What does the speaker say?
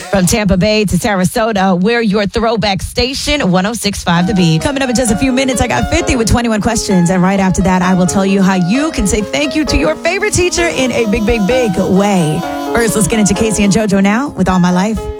From Tampa Bay to Sarasota, we're your throwback station, 106.5 The Beat. Coming up in just a few minutes, I got 50 with 21 questions. And right after that, I will tell you how you can say thank you to your favorite teacher in a big, big, big way. First, let's get into Casey and JoJo now with All My Life.